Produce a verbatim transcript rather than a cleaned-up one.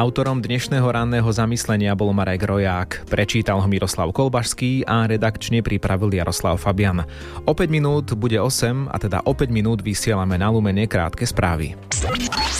Autorom dnešného ranného zamyslenia bol Marek Roják, prečítal ho Miroslav Kolbašský a redakčne pripravil Jaroslav Fabian. O päť minút bude osem a teda o päť minút vysielame na Lumene krátke správy.